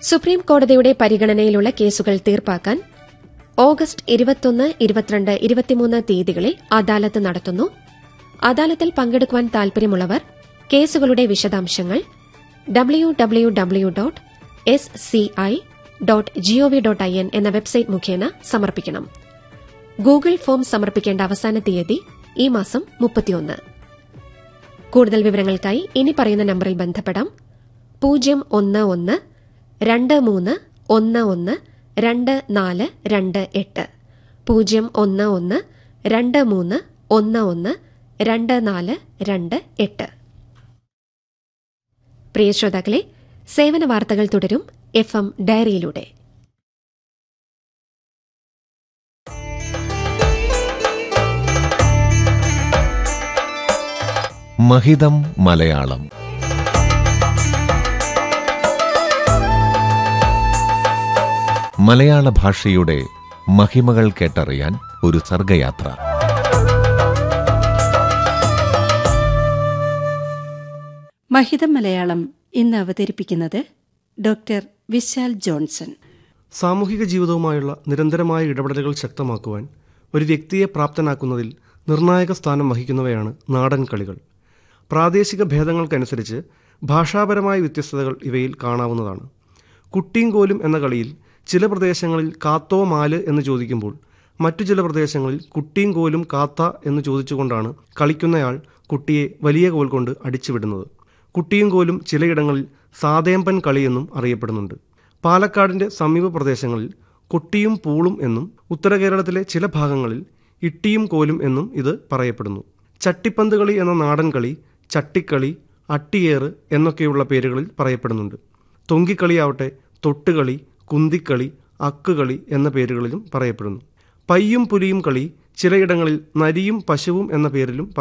Supreme കോടതിയുടെ പരിഗണനയിലുള്ള കേസുകൾ തീർപ്പാക്കാൻ ഓഗസ്റ്റ് 21, 22, 23 തീയതികളിൽ അദാലത്ത് നടത്തുന്നു. അദാലത്തിൽ പങ്കെടുക്കുവാൻ താൽപര്യമുള്ളവർ കേസുകളുടെ വിശദാംശങ്ങൾ www.sci.gov.in എന്ന വെബ്സൈറ്റ് മുഖേന സമർപ്പിക്കണം. ഗൂഗിൾ ഫോം സമർപ്പിക്കേണ്ട അവസാന തീയതി ഈ മാസം 31. കൂടുതൽ വിവരങ്ങൾക്കായി ഇനി പറയുന്ന നമ്പറിൽ ബന്ധപ്പെടാം. 011-2311-2428 011-2311-2428. പ്രിയ ശ്രോതാക്കളെ, സേവന വാർത്തകൾ തുടരും FM ഡയറിയിലൂടെ. മഹിതം മലയാളം. മലയാള ഭാഷയുടെ മഹിമകൾ കേട്ടറിയാൻ ഒരു സർഗയാത്ര. മഹിതം മലയാളം ഇന്ന് അവതരിപ്പിക്കുന്നത് ഡോക്ടർ വിശാൽ ജോൺസൺ. സാമൂഹിക ജീവിതവുമായുള്ള നിരന്തരമായ ഇടപെടലുകൾ ശക്തമാക്കുവാൻ ഒരു വ്യക്തിയെ പ്രാപ്തനാക്കുന്നതിൽ നിർണായക സ്ഥാനം വഹിക്കുന്നവയാണ് നാടൻ കളികൾ. പ്രാദേശിക ഭേദങ്ങൾക്കനുസരിച്ച് ഭാഷാപരമായ വ്യത്യസ്തതകൾ ഇവയിൽ കാണാവുന്നതാണ്. കുട്ടിയും കോലും എന്ന കളിയിൽ ചില പ്രദേശങ്ങളിൽ കാത്തോ മാല് എന്ന് ചോദിക്കുമ്പോൾ മറ്റു ചില പ്രദേശങ്ങളിൽ കുട്ടിയും കോലും കാത്ത എന്ന് ചോദിച്ചുകൊണ്ടാണ് കളിക്കുന്നയാൾ കുട്ടിയെ വലിയ കോൽ കൊണ്ട് അടിച്ചുവിടുന്നത്. കുട്ടിയും കോലും ചിലയിടങ്ങളിൽ സാതേമ്പൻ കളിയെന്നും അറിയപ്പെടുന്നുണ്ട്. പാലക്കാടിൻ്റെ സമീപ പ്രദേശങ്ങളിൽ കൊട്ടിയും പൂളും എന്നും ഉത്തര കേരളത്തിലെ ചില ഭാഗങ്ങളിൽ ഇട്ടിയും കോലും എന്നും ഇത് പറയപ്പെടുന്നു. ചട്ടിപ്പന്ത് കളി എന്ന നാടൻ കളി ചട്ടിക്കളി, അട്ടിയേറ് എന്നൊക്കെയുള്ള പേരുകളിൽ പറയപ്പെടുന്നുണ്ട്. തൊങ്കിക്കളിയാവട്ടെ തൊട്ടുകളി, കുന്തിക്കളി, അക്കുകളി എന്ന പേരുകളിലും പറയപ്പെടുന്നു. പയ്യും പുലിയും കളി ചിലയിടങ്ങളിൽ നരിയും പശുവും എന്ന പേരിലും